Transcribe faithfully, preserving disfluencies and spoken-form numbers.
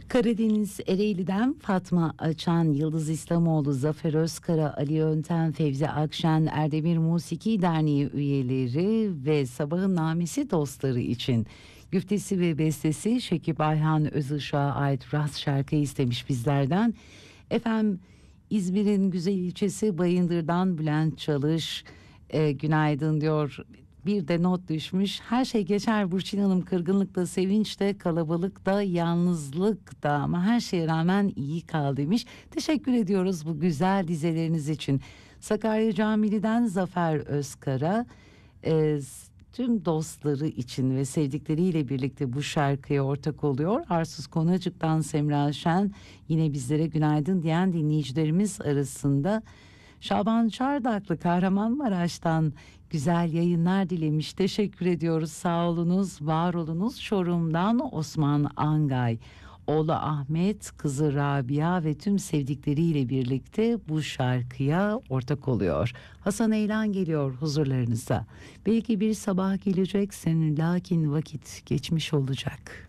Karadeniz Ereğli'den Fatma Açan, Yıldız İslamoğlu, Zafer Özkara, Ali Yöntem, Fevzi Akşen, Erdemir Musiki Derneği üyeleri ve Sabahın Namesi dostları için güftesi ve bestesi Şekip Ayhan Özışık'a ait Rast şarkıyı istemiş bizlerden. Efendim, İzmir'in güzel ilçesi Bayındır'dan Bülent Çalış e, günaydın diyor. Bir de not düşmüş: her şey geçer Burçin Hanım, kırgınlıkta, sevinçte, kalabalıkta, yalnızlıkta, ama her şeye rağmen iyi kal demiş. Teşekkür ediyoruz bu güzel dizeleriniz için. Sakarya Camili'den Zafer Özkara e, tüm dostları için ve sevdikleriyle birlikte bu şarkıya ortak oluyor. Arsuz Konacık'tan Semra Şen yine bizlere günaydın diyen dinleyicilerimiz arasında. Şaban Çardaklı Kahramanmaraş'tan güzel yayınlar dilemiş. Teşekkür ediyoruz. Sağ olunuz, var olunuz. Çorum'dan Osman Angay, oğlu Ahmet, kızı Rabia ve tüm sevdikleriyle birlikte bu şarkıya ortak oluyor. Hasan Eylan geliyor huzurlarınıza. Belki bir sabah geleceksin, lakin vakit geçmiş olacak.